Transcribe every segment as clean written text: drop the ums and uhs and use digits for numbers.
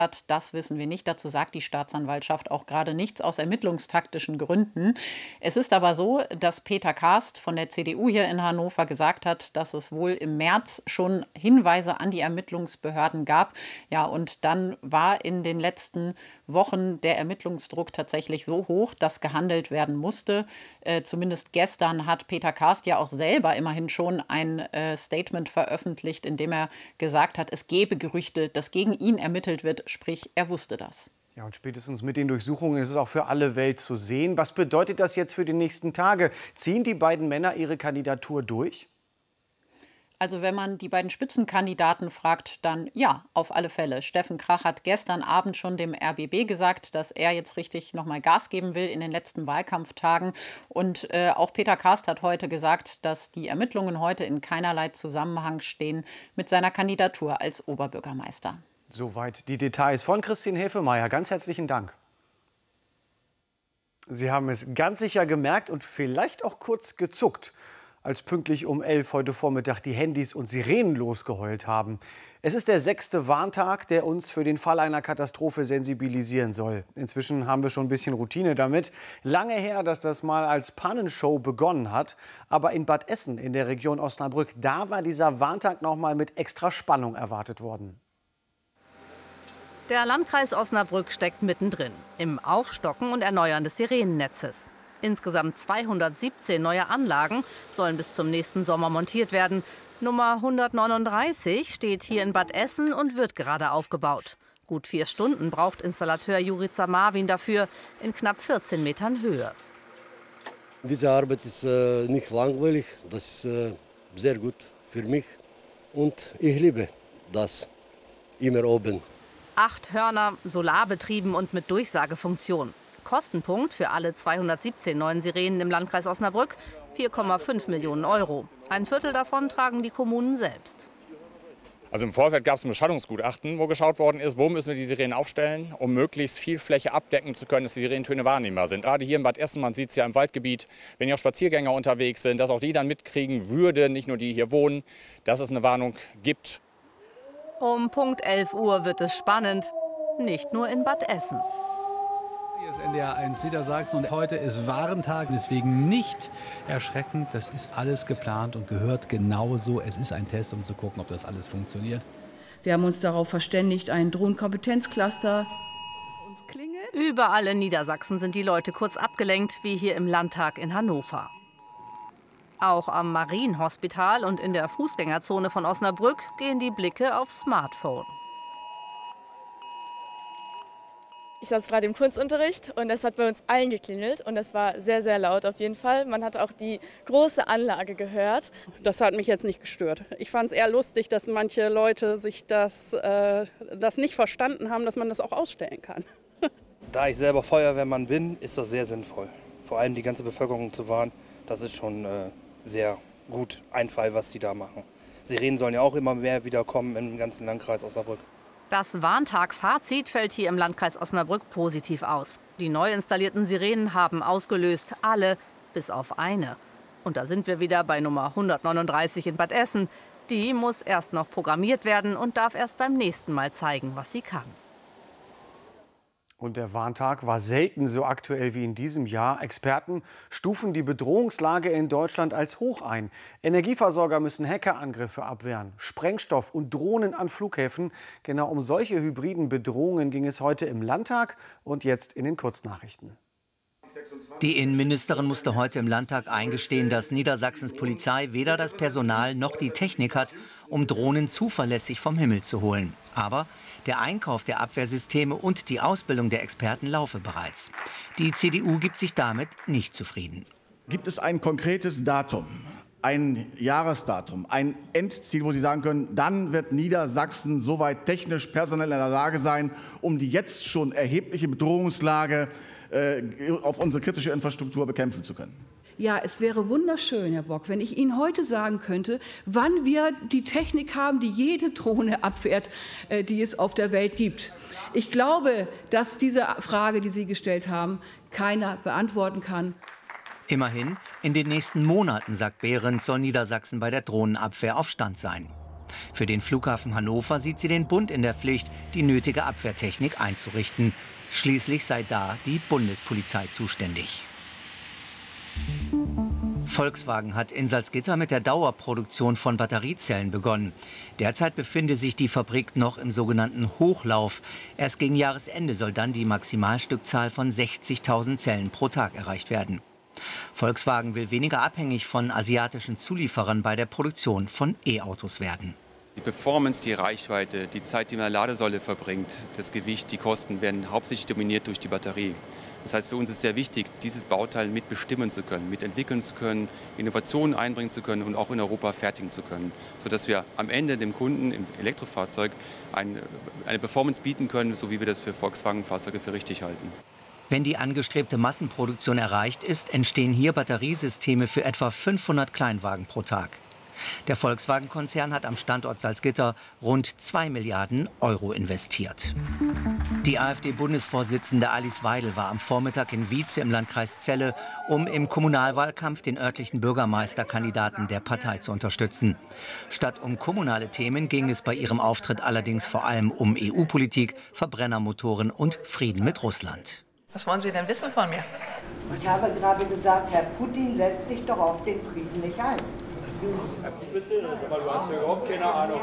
Das wissen wir nicht. Dazu sagt die Staatsanwaltschaft auch gerade nichts aus ermittlungstaktischen Gründen. Es ist aber so, dass Peter Karst von der CDU hier in Hannover gesagt hat, dass es wohl im März schon Hinweise an die Ermittlungsbehörden gab. Ja, und dann war in den letzten Wochen der Ermittlungsdruck tatsächlich so hoch, dass gehandelt werden musste. Zumindest gestern hat Peter Karst ja auch selber immerhin schon ein Statement veröffentlicht, in dem er gesagt hat, es gebe Gerüchte, dass gegen ihn ermittelt wird. Sprich, er wusste das. Ja, und spätestens mit den Durchsuchungen ist es auch für alle Welt zu sehen. Was bedeutet das jetzt für die nächsten Tage? Ziehen die beiden Männer ihre Kandidatur durch? Also wenn man die beiden Spitzenkandidaten fragt, dann ja, auf alle Fälle. Steffen Krach hat gestern Abend schon dem RBB gesagt, dass er jetzt richtig nochmal Gas geben will in den letzten Wahlkampftagen. Und auch Peter Karst hat heute gesagt, dass die Ermittlungen heute in keinerlei Zusammenhang stehen mit seiner Kandidatur als Oberbürgermeister. Soweit die Details von Christine Hefemeyer. Ganz herzlichen Dank. Sie haben es ganz sicher gemerkt und vielleicht auch kurz gezuckt, als pünktlich um 11 heute Vormittag die Handys und Sirenen losgeheult haben. Es ist der 6. Warntag, der uns für den Fall einer Katastrophe sensibilisieren soll. Inzwischen haben wir schon ein bisschen Routine damit. Lange her, dass das mal als Pannenshow begonnen hat. Aber in Bad Essen in der Region Osnabrück, da war dieser Warntag noch mal mit extra Spannung erwartet worden. Der Landkreis Osnabrück steckt mittendrin im Aufstocken und Erneuern des Sirenennetzes. Insgesamt 217 neue Anlagen sollen bis zum nächsten Sommer montiert werden. Nummer 139 steht hier in Bad Essen und wird gerade aufgebaut. Gut 4 Stunden braucht Installateur Jurica Marvin dafür in knapp 14 Metern Höhe. Diese Arbeit ist nicht langweilig, das ist sehr gut für mich und ich liebe das, immer oben. 8 Hörner, solarbetrieben und mit Durchsagefunktion. Kostenpunkt für alle 217 neuen Sirenen im Landkreis Osnabrück 4,5 Millionen Euro. Ein Viertel davon tragen die Kommunen selbst. Also im Vorfeld gab es ein Beschattungsgutachten, wo geschaut worden ist, wo müssen wir die Sirenen aufstellen, um möglichst viel Fläche abdecken zu können, dass die Sirenentöne wahrnehmbar sind. Gerade hier in Bad Essen, man sieht es ja im Waldgebiet, wenn hier auch Spaziergänger unterwegs sind, dass auch die dann mitkriegen würden, nicht nur die hier wohnen, dass es eine Warnung gibt. Um Punkt 11 Uhr wird es spannend, nicht nur in Bad Essen. Hier ist NDR 1 Niedersachsen und heute ist Warntag, deswegen nicht erschreckend. Das ist alles geplant und gehört genauso. Es ist ein Test, um zu gucken, ob das alles funktioniert. Wir haben uns darauf verständigt, ein Drohnenkompetenzcluster. Überall in Niedersachsen sind die Leute kurz abgelenkt, wie hier im Landtag in Hannover. Auch am Marienhospital und in der Fußgängerzone von Osnabrück gehen die Blicke aufs Smartphone. Ich saß gerade im Kunstunterricht und es hat bei uns allen geklingelt und das war sehr, sehr laut auf jeden Fall. Man hat auch die große Anlage gehört. Das hat mich jetzt nicht gestört. Ich fand es eher lustig, dass manche Leute sich das nicht verstanden haben, dass man das auch ausstellen kann. Da ich selber Feuerwehrmann bin, ist das sehr sinnvoll. Vor allem die ganze Bevölkerung zu warnen, das ist schon sehr gut Einfall, was die da machen. Sirenen sollen ja auch immer mehr wiederkommen im ganzen Landkreis Osnabrück. Das Warntag-Fazit fällt hier im Landkreis Osnabrück positiv aus. Die neu installierten Sirenen haben ausgelöst, alle bis auf eine. Und da sind wir wieder bei Nummer 139 in Bad Essen. Die muss erst noch programmiert werden und darf erst beim nächsten Mal zeigen, was sie kann. Und der Warntag war selten so aktuell wie in diesem Jahr. Experten stufen die Bedrohungslage in Deutschland als hoch ein. Energieversorger müssen Hackerangriffe abwehren, Sprengstoff und Drohnen an Flughäfen. Genau um solche hybriden Bedrohungen ging es heute im Landtag und jetzt in den Kurznachrichten. Die Innenministerin musste heute im Landtag eingestehen, dass Niedersachsens Polizei weder das Personal noch die Technik hat, um Drohnen zuverlässig vom Himmel zu holen. Aber der Einkauf der Abwehrsysteme und die Ausbildung der Experten laufe bereits. Die CDU gibt sich damit nicht zufrieden. Gibt es ein konkretes Datum, ein Jahresdatum, ein Endziel, wo Sie sagen können, dann wird Niedersachsen soweit technisch, personell in der Lage sein, um die jetzt schon erhebliche Bedrohungslage auf unsere kritische Infrastruktur bekämpfen zu können? Ja, es wäre wunderschön, Herr Bock, wenn ich Ihnen heute sagen könnte, wann wir die Technik haben, die jede Drohne abwehrt, die es auf der Welt gibt. Ich glaube, dass diese Frage, die Sie gestellt haben, keiner beantworten kann. Immerhin, in den nächsten Monaten, sagt Behrens, soll Niedersachsen bei der Drohnenabwehr auf Stand sein. Für den Flughafen Hannover sieht sie den Bund in der Pflicht, die nötige Abwehrtechnik einzurichten. Schließlich sei da die Bundespolizei zuständig. Volkswagen hat in Salzgitter mit der Dauerproduktion von Batteriezellen begonnen. Derzeit befinde sich die Fabrik noch im sogenannten Hochlauf. Erst gegen Jahresende soll dann die Maximalstückzahl von 60.000 Zellen pro Tag erreicht werden. Volkswagen will weniger abhängig von asiatischen Zulieferern bei der Produktion von E-Autos werden. Die Performance, die Reichweite, die Zeit, die man an der Ladesäule verbringt, das Gewicht, die Kosten werden hauptsächlich dominiert durch die Batterie. Das heißt, für uns ist sehr wichtig, dieses Bauteil mitbestimmen zu können, mitentwickeln zu können, Innovationen einbringen zu können und auch in Europa fertigen zu können, sodass wir am Ende dem Kunden im Elektrofahrzeug eine Performance bieten können, so wie wir das für Volkswagen-Fahrzeuge für richtig halten. Wenn die angestrebte Massenproduktion erreicht ist, entstehen hier Batteriesysteme für etwa 500 Kleinwagen pro Tag. Der Volkswagen-Konzern hat am Standort Salzgitter rund 2 Milliarden Euro investiert. Die AfD-Bundesvorsitzende Alice Weidel war am Vormittag in Wietze im Landkreis Celle, um im Kommunalwahlkampf den örtlichen Bürgermeisterkandidaten der Partei zu unterstützen. Statt um kommunale Themen ging es bei ihrem Auftritt allerdings vor allem um EU-Politik, Verbrennermotoren und Frieden mit Russland. Was wollen Sie denn wissen von mir? Ich habe gerade gesagt, Herr Putin lässt sich doch auf den Frieden nicht ein. Bitte, du hast ja überhaupt keine Ahnung.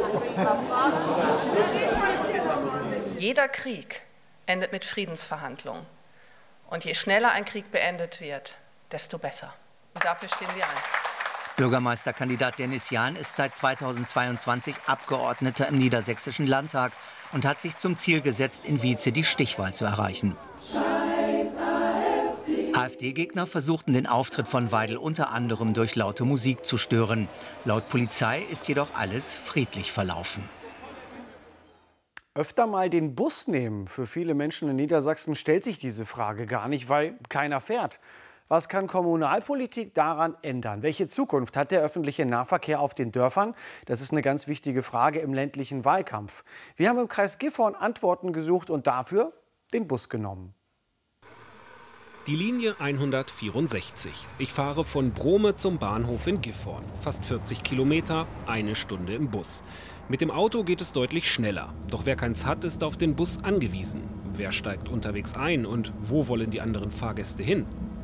Jeder Krieg endet mit Friedensverhandlungen. Und je schneller ein Krieg beendet wird, desto besser. Und dafür stehen wir ein. Bürgermeisterkandidat Dennis Jahn ist seit 2022 Abgeordneter im Niedersächsischen Landtag und hat sich zum Ziel gesetzt, in Wietze die Stichwahl zu erreichen. AfD-Gegner versuchten den Auftritt von Weidel unter anderem durch laute Musik zu stören. Laut Polizei ist jedoch alles friedlich verlaufen. Öfter mal den Bus nehmen. Für viele Menschen in Niedersachsen stellt sich diese Frage gar nicht, weil keiner fährt. Was kann Kommunalpolitik daran ändern? Welche Zukunft hat der öffentliche Nahverkehr auf den Dörfern? Das ist eine ganz wichtige Frage im ländlichen Wahlkampf. Wir haben im Kreis Gifhorn Antworten gesucht und dafür den Bus genommen. Die Linie 164. Ich fahre von Brome zum Bahnhof in Gifhorn. Fast 40 Kilometer, 1 Stunde im Bus. Mit dem Auto geht es deutlich schneller. Doch wer keins hat, ist auf den Bus angewiesen. Wer steigt unterwegs ein und wo wollen die anderen Fahrgäste hin?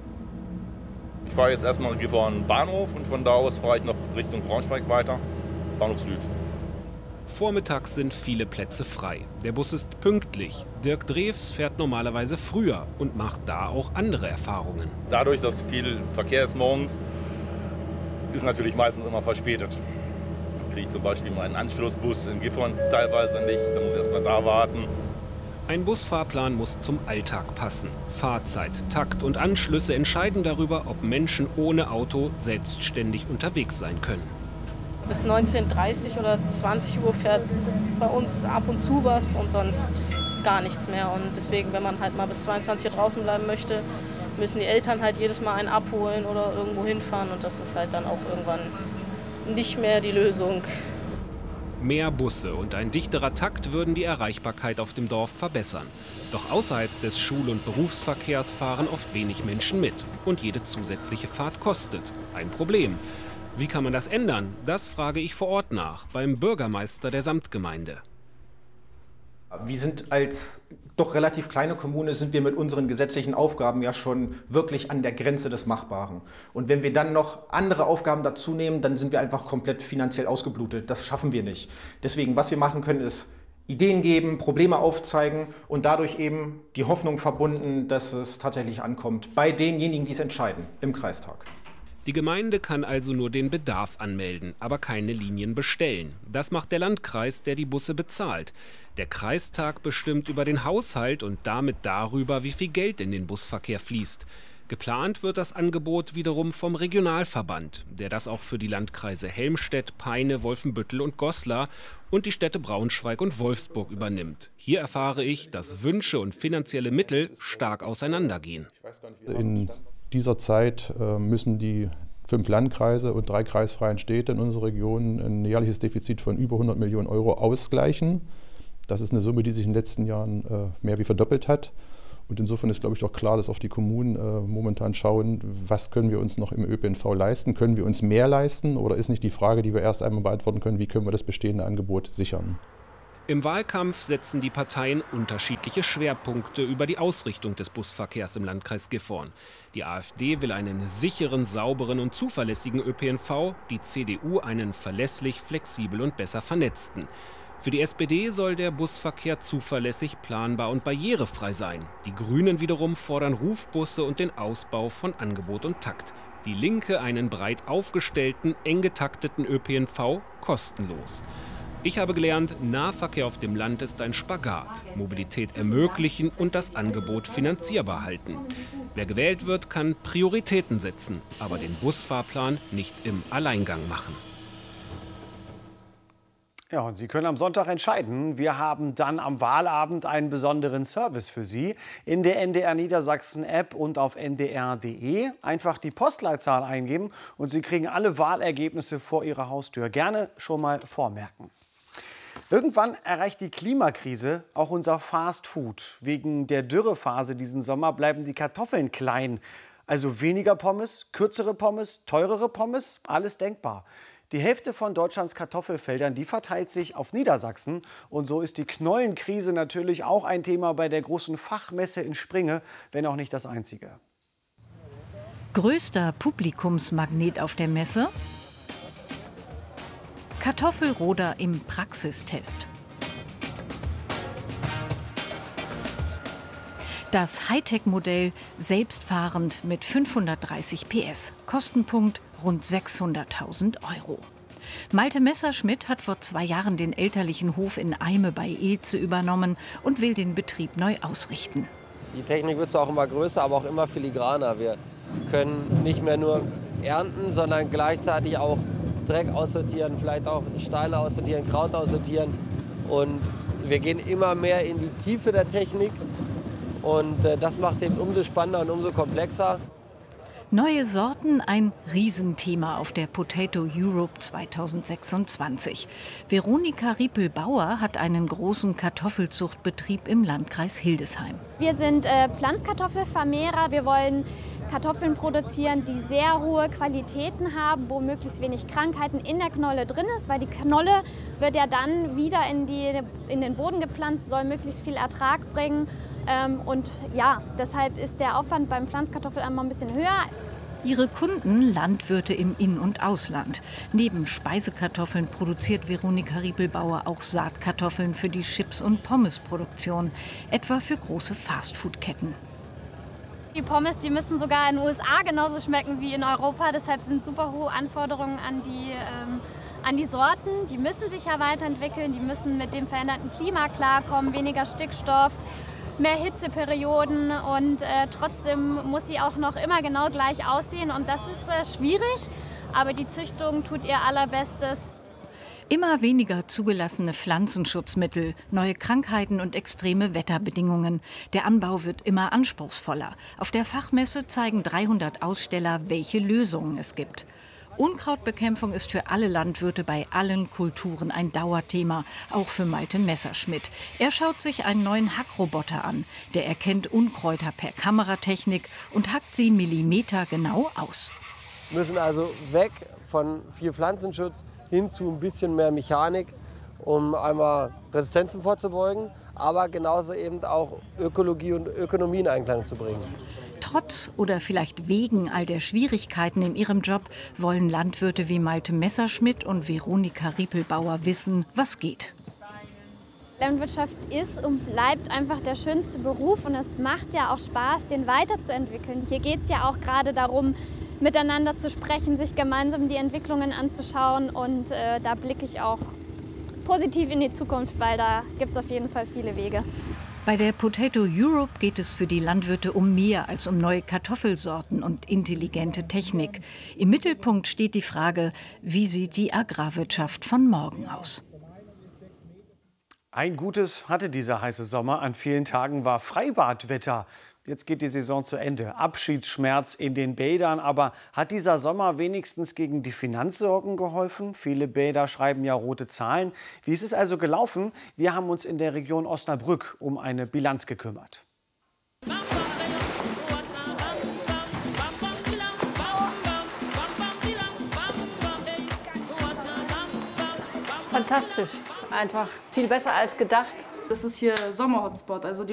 Ich fahre jetzt erstmal in Gifhorn Bahnhof und von da aus fahre ich noch Richtung Braunschweig weiter, Bahnhof Süd. Vormittags sind viele Plätze frei. Der Bus ist pünktlich. Dirk Drews fährt normalerweise früher und macht da auch andere Erfahrungen. Dadurch, dass viel Verkehr ist morgens, ist natürlich meistens immer verspätet. Dann kriege ich zum Beispiel meinen Anschlussbus in Gifhorn teilweise nicht, da muss ich erst mal da warten. Ein Busfahrplan muss zum Alltag passen. Fahrzeit, Takt und Anschlüsse entscheiden darüber, ob Menschen ohne Auto selbstständig unterwegs sein können. Bis 19:30 oder 20 Uhr fährt bei uns ab und zu was und sonst gar nichts mehr. Und deswegen, wenn man halt mal bis 22 Uhr draußen bleiben möchte, müssen die Eltern halt jedes Mal einen abholen oder irgendwo hinfahren. Und das ist halt dann auch irgendwann nicht mehr die Lösung. Mehr Busse und ein dichterer Takt würden die Erreichbarkeit auf dem Dorf verbessern. Doch außerhalb des Schul- und Berufsverkehrs fahren oft wenig Menschen mit. Und jede zusätzliche Fahrt kostet. Ein Problem. Wie kann man das ändern? Das frage ich vor Ort nach, beim Bürgermeister der Samtgemeinde. Wir sind als doch relativ kleine Kommune, sind wir mit unseren gesetzlichen Aufgaben ja schon wirklich an der Grenze des Machbaren. Und wenn wir dann noch andere Aufgaben dazu nehmen, dann sind wir einfach komplett finanziell ausgeblutet. Das schaffen wir nicht. Deswegen, was wir machen können, ist Ideen geben, Probleme aufzeigen und dadurch eben die Hoffnung verbunden, dass es tatsächlich ankommt bei denjenigen, die es entscheiden, im Kreistag. Die Gemeinde kann also nur den Bedarf anmelden, aber keine Linien bestellen. Das macht der Landkreis, der die Busse bezahlt. Der Kreistag bestimmt über den Haushalt und damit darüber, wie viel Geld in den Busverkehr fließt. Geplant wird das Angebot wiederum vom Regionalverband, der das auch für die Landkreise Helmstedt, Peine, Wolfenbüttel und Goslar und die Städte Braunschweig und Wolfsburg übernimmt. Hier erfahre ich, dass Wünsche und finanzielle Mittel stark auseinandergehen. In dieser Zeit müssen die 5 Landkreise und 3 kreisfreien Städte in unserer Region ein jährliches Defizit von über 100 Millionen Euro ausgleichen. Das ist eine Summe, die sich in den letzten Jahren mehr wie verdoppelt hat. Und insofern ist, glaube ich, doch klar, dass auch die Kommunen momentan schauen, was können wir uns noch im ÖPNV leisten? Können wir uns mehr leisten? Oder ist nicht die Frage, die wir erst einmal beantworten können, wie können wir das bestehende Angebot sichern? Im Wahlkampf setzen die Parteien unterschiedliche Schwerpunkte über die Ausrichtung des Busverkehrs im Landkreis Gifhorn. Die AfD will einen sicheren, sauberen und zuverlässigen ÖPNV, die CDU einen verlässlich, flexibel und besser vernetzten. Für die SPD soll der Busverkehr zuverlässig, planbar und barrierefrei sein. Die Grünen wiederum fordern Rufbusse und den Ausbau von Angebot und Takt. Die Linke einen breit aufgestellten, eng getakteten ÖPNV kostenlos. Ich habe gelernt, Nahverkehr auf dem Land ist ein Spagat. Mobilität ermöglichen und das Angebot finanzierbar halten. Wer gewählt wird, kann Prioritäten setzen, aber den Busfahrplan nicht im Alleingang machen. Ja, und Sie können am Sonntag entscheiden. Wir haben dann am Wahlabend einen besonderen Service für Sie. In der NDR Niedersachsen App und auf ndr.de einfach die Postleitzahl eingeben und Sie kriegen alle Wahlergebnisse vor Ihrer Haustür. Gerne schon mal vormerken. Irgendwann erreicht die Klimakrise auch unser Fast Food. Wegen der Dürrephase diesen Sommer bleiben die Kartoffeln klein. Also weniger Pommes, kürzere Pommes, teurere Pommes, alles denkbar. Die Hälfte von Deutschlands Kartoffelfeldern, die verteilt sich auf Niedersachsen. Und so ist die Knollenkrise natürlich auch ein Thema bei der großen Fachmesse in Springe, wenn auch nicht das einzige. Größter Publikumsmagnet auf der Messe? Kartoffelroder im Praxistest. Das Hightech-Modell selbstfahrend mit 530 PS. Kostenpunkt rund 600.000 €. Malte Messerschmidt hat vor 2 Jahren den elterlichen Hof in Eime bei Ilze übernommen und will den Betrieb neu ausrichten. Die Technik wird zwar auch immer größer, aber auch immer filigraner. Wir können nicht mehr nur ernten, sondern gleichzeitig auch Dreck aussortieren, vielleicht auch Steine aussortieren, Kraut aussortieren. Und wir gehen immer mehr in die Tiefe der Technik. Und das macht es eben umso spannender und umso komplexer. Neue Sorten, ein Riesenthema auf der Potato Europe 2026. Veronika Riepel-Bauer hat einen großen Kartoffelzuchtbetrieb im Landkreis Hildesheim. Wir sind Pflanzkartoffelvermehrer. Wir wollen Kartoffeln produzieren, die sehr hohe Qualitäten haben, wo möglichst wenig Krankheiten in der Knolle drin ist, weil die Knolle wird ja dann wieder in den Boden gepflanzt, soll möglichst viel Ertrag bringen. Und ja, deshalb ist der Aufwand beim Pflanzkartoffelanbau ein bisschen höher. Ihre Kunden Landwirte im In- und Ausland. Neben Speisekartoffeln produziert Veronika Riepel-Bauer auch Saatkartoffeln für die Chips- und Pommesproduktion, etwa für große Fastfood-Ketten. Die Pommes, die müssen sogar in den USA genauso schmecken wie in Europa. Deshalb sind super hohe Anforderungen an die Sorten. Die müssen sich ja weiterentwickeln, die müssen mit dem veränderten Klima klarkommen, weniger Stickstoff, mehr Hitzeperioden und trotzdem muss sie auch noch immer genau gleich aussehen. Und das ist schwierig, aber die Züchtung tut ihr Allerbestes. Immer weniger zugelassene Pflanzenschutzmittel, neue Krankheiten und extreme Wetterbedingungen. Der Anbau wird immer anspruchsvoller. Auf der Fachmesse zeigen 300 Aussteller, welche Lösungen es gibt. Unkrautbekämpfung ist für alle Landwirte bei allen Kulturen ein Dauerthema, auch für Malte Messerschmidt. Er schaut sich einen neuen Hackroboter an. Der erkennt Unkräuter per Kameratechnik und hackt sie millimetergenau aus. Wir müssen also weg von viel Pflanzenschutz hin zu ein bisschen mehr Mechanik, um einmal Resistenzen vorzubeugen, aber genauso eben auch Ökologie und Ökonomie in Einklang zu bringen. Trotz oder vielleicht wegen all der Schwierigkeiten in ihrem Job wollen Landwirte wie Malte Messerschmidt und Veronika Riepel-Bauer wissen, was geht. Landwirtschaft ist und bleibt einfach der schönste Beruf und es macht ja auch Spaß, den weiterzuentwickeln. Hier geht es ja auch gerade darum, miteinander zu sprechen, sich gemeinsam die Entwicklungen anzuschauen und da blicke ich auch positiv in die Zukunft, weil da gibt es auf jeden Fall viele Wege. Bei der Potato Europe geht es für die Landwirte um mehr als um neue Kartoffelsorten und intelligente Technik. Im Mittelpunkt steht die Frage, wie sieht die Agrarwirtschaft von morgen aus? Ein Gutes hatte dieser heiße Sommer. An vielen Tagen war Freibadwetter. Jetzt geht die Saison zu Ende. Abschiedsschmerz in den Bädern. Aber hat dieser Sommer wenigstens gegen die Finanzsorgen geholfen? Viele Bäder schreiben ja rote Zahlen. Wie ist es also gelaufen? Wir haben uns in der Region Osnabrück um eine Bilanz gekümmert. Fantastisch, einfach viel besser als gedacht. Das ist hier Sommerhotspot, also die